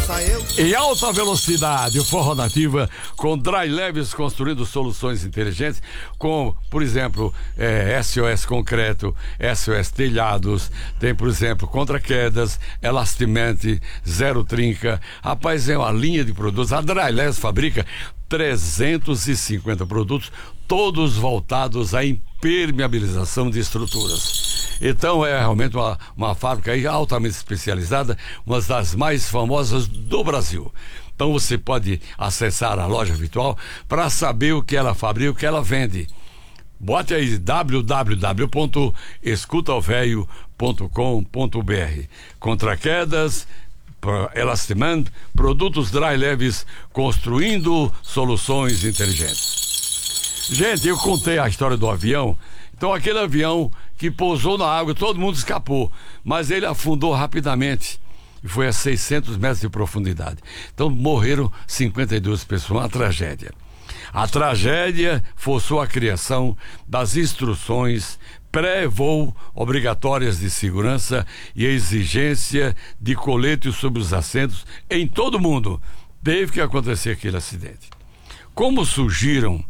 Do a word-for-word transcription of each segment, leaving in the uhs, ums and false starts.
Em alta velocidade, o Forró Nativa com Dry Leves construindo soluções inteligentes, com, por exemplo, é, S O S Concreto, S O S Telhados, tem, por exemplo, contra quedas, Elastimente, Zero Trinca. Rapaz, é uma linha de produtos. A Dry Leves fabrica trezentos e cinquenta produtos, todos voltados à impermeabilização de estruturas. Então é realmente uma, uma fábrica aí altamente especializada, uma das mais famosas do Brasil. Então você pode acessar a loja virtual para saber o que ela fabrica, o que ela vende. Bote aí w w w ponto escuta o velho ponto com ponto b r. Contra quedas, Elastimente, produtos Dry Leves, construindo soluções inteligentes. Gente, eu contei a história do avião. Então aquele avião que pousou na água, todo mundo escapou, mas ele afundou rapidamente e foi a seiscentos metros de profundidade. Então morreram cinquenta e duas pessoas, uma tragédia. A tragédia forçou a criação das instruções pré-voo obrigatórias de segurança e a exigência de colete sobre os assentos em todo o mundo. Teve que acontecer aquele acidente. Como surgiram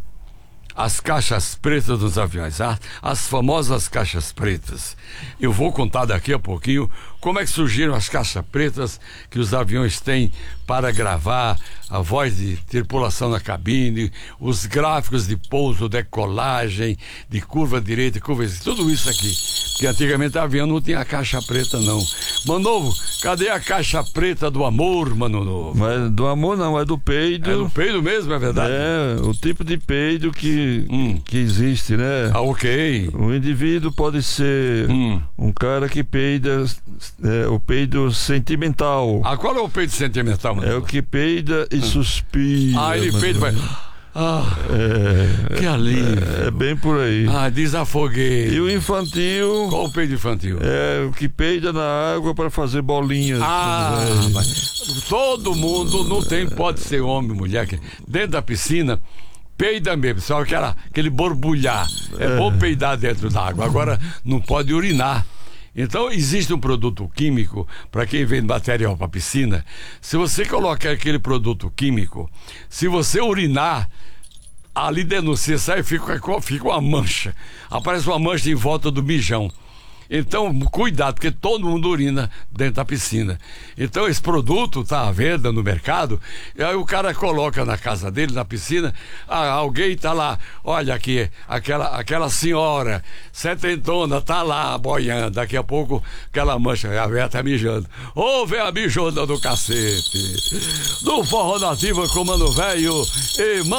as caixas pretas dos aviões, as, as famosas caixas pretas? Eu vou contar daqui a pouquinho como é que surgiram as caixas pretas que os aviões têm para gravar a voz de tripulação na cabine, os gráficos de pouso, decolagem, de curva direita, curva esquerda, tudo isso aqui. Porque antigamente o avião não tinha caixa preta, não. Mano Novo, cadê a caixa preta do amor, Mano Novo? Mas do amor não, é do peido. É do peido mesmo, é verdade? É, o tipo de peido que, hum. que existe, né? Ah, ok. O indivíduo pode ser hum. um cara que peida, é, o peido sentimental. Ah, qual é o peido sentimental, Mano? É o que peida e hum. suspira. Ah, ele peida e vai... Ah, é, que alívio. É, é bem por aí. Ah, desafoguei. E o infantil... Qual o peido infantil? É o que peida na água para fazer bolinhas. Ah, mas todo mundo, não tem, pode ser homem, mulher, que dentro da piscina peida mesmo, só aquela, aquele borbulhar. É, é bom peidar dentro da água, agora não pode urinar. Então existe um produto químico para quem vende material para piscina. Se você colocar aquele produto químico, se você urinar, ali denuncia, sai, fica, fica uma mancha, aparece uma mancha em volta do mijão. Então, cuidado, porque todo mundo urina dentro da piscina. Então, esse produto está à venda no mercado, e aí o cara coloca na casa dele, na piscina, ah, alguém está lá, olha aqui, aquela, aquela senhora setentona está lá boiando, daqui a pouco aquela mancha, a véia está mijando. Ô, véia mijona do cacete! Do Forró Nativa com Mano Velho e Mano